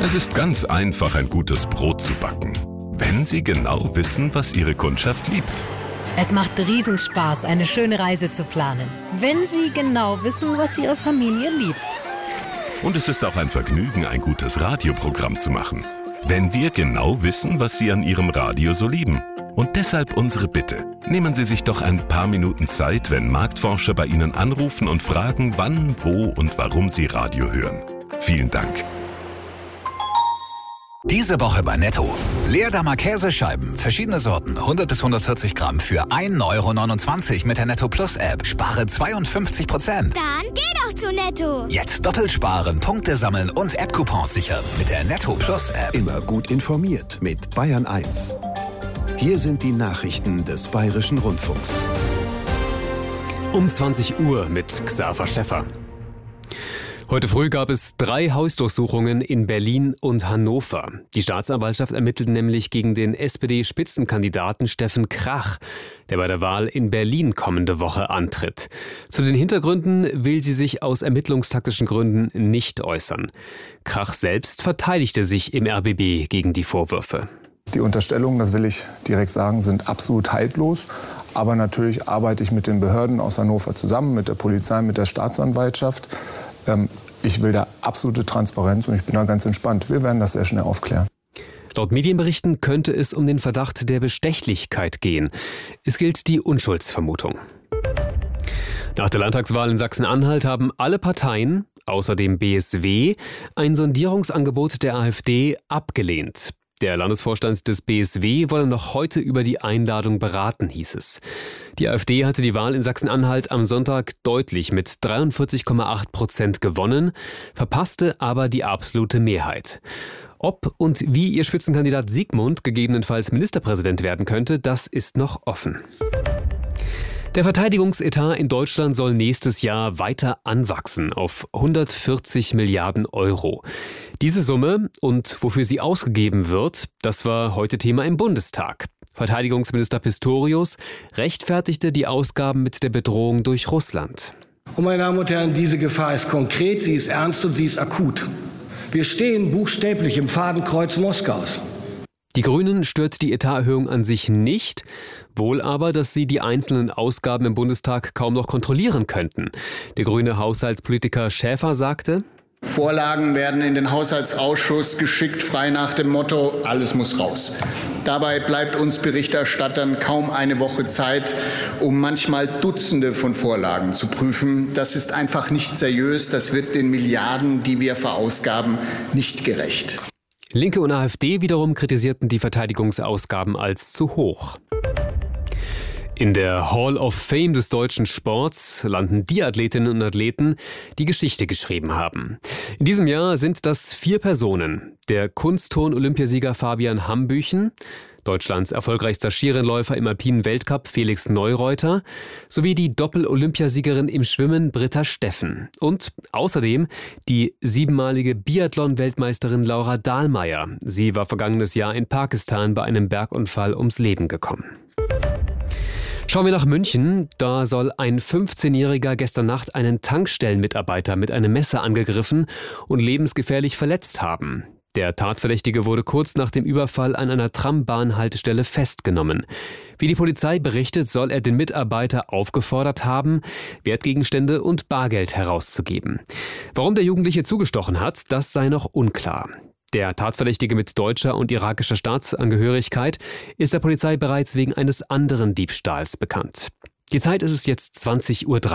Es ist ganz einfach, ein gutes Brot zu backen, wenn Sie genau wissen, was Ihre Kundschaft liebt. Es macht Riesenspaß, eine schöne Reise zu planen, wenn Sie genau wissen, was Ihre Familie liebt. Und es ist auch ein Vergnügen, ein gutes Radioprogramm zu machen, wenn wir genau wissen, was Sie an Ihrem Radio so lieben. Und deshalb unsere Bitte. Nehmen Sie sich doch ein paar Minuten Zeit, wenn Marktforscher bei Ihnen anrufen und fragen, wann, wo und warum Sie Radio hören. Vielen Dank. Diese Woche bei Netto. Leerdammer Käsescheiben, verschiedene Sorten, 100 bis 140 Gramm für 1,29 € mit der Netto Plus App. Spare 52%. Dann geh doch zu Netto. Jetzt doppelt sparen, Punkte sammeln und App-Coupons sichern mit der Netto Plus App. Immer gut informiert mit Bayern 1. Hier sind die Nachrichten des Bayerischen Rundfunks. Um 20 Uhr mit Xaver Schäffer. Heute früh gab es 3 Hausdurchsuchungen in Berlin und Hannover. Die Staatsanwaltschaft ermittelt nämlich gegen den SPD-Spitzenkandidaten Steffen Krach, der bei der Wahl in Berlin kommende Woche antritt. Zu den Hintergründen will sie sich aus ermittlungstaktischen Gründen nicht äußern. Krach selbst verteidigte sich im RBB gegen die Vorwürfe. Die Unterstellungen, das will ich direkt sagen, sind absolut haltlos. Aber natürlich arbeite ich mit den Behörden aus Hannover zusammen, mit der Polizei, mit der Staatsanwaltschaft. Ich will da absolute Transparenz und ich bin da ganz entspannt. Wir werden das sehr schnell aufklären. Laut Medienberichten könnte es um den Verdacht der Bestechlichkeit gehen. Es gilt die Unschuldsvermutung. Nach der Landtagswahl in Sachsen-Anhalt haben alle Parteien, außer dem BSW, ein Sondierungsangebot der AfD abgelehnt. Der Landesvorstand des BSW wolle noch heute über die Einladung beraten, hieß es. Die AfD hatte die Wahl in Sachsen-Anhalt am Sonntag deutlich mit 43,8% gewonnen, verpasste aber die absolute Mehrheit. Ob und wie ihr Spitzenkandidat Sigmund gegebenenfalls Ministerpräsident werden könnte, das ist noch offen. Der Verteidigungsetat in Deutschland soll nächstes Jahr weiter anwachsen auf 140 Milliarden Euro. Diese Summe und wofür sie ausgegeben wird, das war heute Thema im Bundestag. Verteidigungsminister Pistorius rechtfertigte die Ausgaben mit der Bedrohung durch Russland. Und meine Damen und Herren, diese Gefahr ist konkret, sie ist ernst und sie ist akut. Wir stehen buchstäblich im Fadenkreuz Moskaus. Die Grünen stört die Etaterhöhung an sich nicht, wohl aber, dass sie die einzelnen Ausgaben im Bundestag kaum noch kontrollieren könnten. Der grüne Haushaltspolitiker Schäfer sagte: Vorlagen werden in den Haushaltsausschuss geschickt, frei nach dem Motto, alles muss raus. Dabei bleibt uns Berichterstattern kaum eine Woche Zeit, um manchmal Dutzende von Vorlagen zu prüfen. Das ist einfach nicht seriös, das wird den Milliarden, die wir verausgaben, nicht gerecht. Linke und AfD wiederum kritisierten die Verteidigungsausgaben als zu hoch. In der Hall of Fame des deutschen Sports landen die Athletinnen und Athleten, die Geschichte geschrieben haben. In diesem Jahr sind das 4 Personen. Der Kunstturn-Olympiasieger Fabian Hambüchen, Deutschlands erfolgreichster Skirennläufer im alpinen Weltcup Felix Neureuter sowie die Doppel-Olympiasiegerin im Schwimmen Britta Steffen und außerdem die 7-malige Biathlon-Weltmeisterin Laura Dahlmeier. Sie war vergangenes Jahr in Pakistan bei einem Bergunfall ums Leben gekommen. Schauen wir nach München. Da soll ein 15-Jähriger gestern Nacht einen Tankstellenmitarbeiter mit einem Messer angegriffen und lebensgefährlich verletzt haben. Der Tatverdächtige wurde kurz nach dem Überfall an einer Trambahnhaltestelle festgenommen. Wie die Polizei berichtet, soll er den Mitarbeiter aufgefordert haben, Wertgegenstände und Bargeld herauszugeben. Warum der Jugendliche zugestochen hat, das sei noch unklar. Der Tatverdächtige mit deutscher und irakischer Staatsangehörigkeit ist der Polizei bereits wegen eines anderen Diebstahls bekannt. Die Zeit ist es jetzt 20:03 Uhr.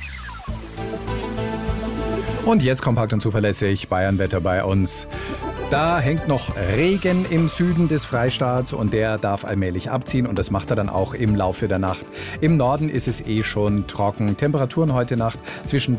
Und jetzt kompakt und zuverlässig Bayernwetter bei uns. Da hängt noch Regen im Süden des Freistaats und der darf allmählich abziehen und das macht er dann auch im Laufe der Nacht. Im Norden ist es schon trocken. Temperaturen heute Nacht zwischen